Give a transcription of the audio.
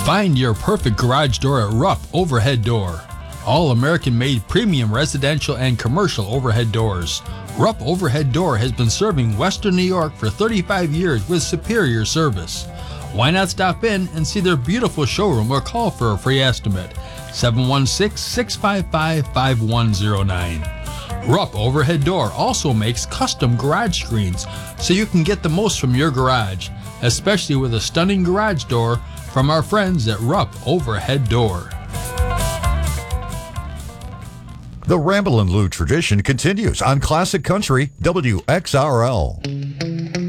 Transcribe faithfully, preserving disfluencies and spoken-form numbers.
Find your perfect garage door at Rupp Overhead Door. All American-made premium residential and commercial overhead doors. Rupp Overhead Door has been serving Western New York for thirty-five years with superior service. Why not stop in and see their beautiful showroom or call for a free estimate? seven one six, six five five, five one zero nine. Rupp Overhead Door also makes custom garage screens so you can get the most from your garage, especially with a stunning garage door from our friends at Rupp Overhead Door. The Ramblin' Lou tradition continues on Classic Country W X R L.